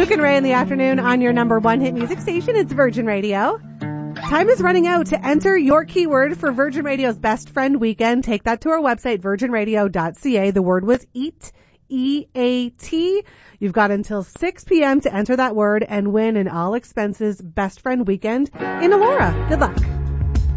Brooke and Ray in the afternoon on your number one hit music station. It's Virgin Radio. Time is running out to enter your keyword for Virgin Radio's Best Friend Weekend. Take that to our website, virginradio.ca. The word was EAT, E-A-T. You've got until 6 p.m. to enter that word and win an all-expenses Best Friend Weekend in Elora. Good luck.